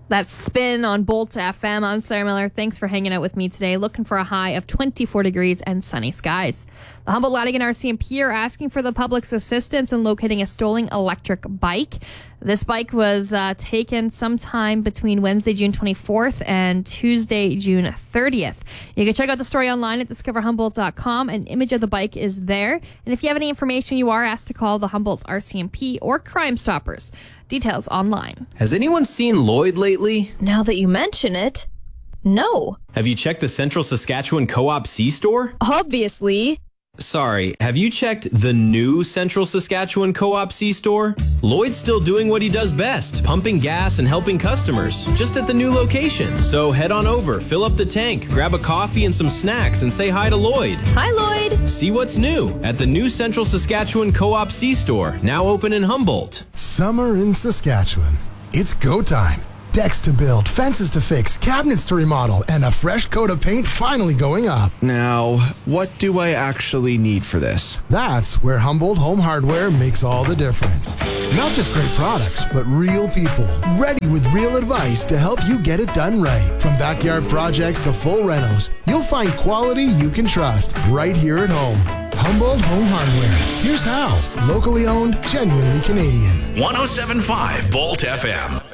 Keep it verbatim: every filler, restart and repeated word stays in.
That's Spin on Bolt F M. I'm Sarah Miller. Thanks for hanging out with me today. Looking for a high of twenty-four degrees and sunny skies. The Humboldt Latigan R C M P are asking for the public's assistance in locating a stolen electric bike. This bike was uh, taken sometime between Wednesday, June twenty-fourth and Tuesday, June thirtieth. You can check out the story online at discover humboldt dot com. An image of the bike is there. And if you have any information, you are asked to call the Humboldt R C M P or Crime Stoppers. Details online. Has anyone seen Lloyd lately? Now that you mention it, no. Have you checked the Central Saskatchewan Co-op C-Store? Obviously. Sorry, have you checked the new Central Saskatchewan Co-op C-Store? Lloyd's still doing what he does best, pumping gas and helping customers, just at the new location. So head on over, fill up the tank, grab a coffee and some snacks, and say hi to Lloyd. Hi, Lloyd. See what's new at the new Central Saskatchewan Co-op C-Store, now open in Humboldt. Summer in Saskatchewan. It's go time. Decks to build, fences to fix, cabinets to remodel, and a fresh coat of paint finally going up. Now, what do I actually need for this? That's where Humboldt Home Hardware makes all the difference. Not just great products, but real people, ready with real advice to help you get it done right. From backyard projects to full renos, you'll find quality you can trust right here at home. Humboldt Home Hardware. Here's how. Locally owned, genuinely Canadian. one oh seven point five Bolt F M.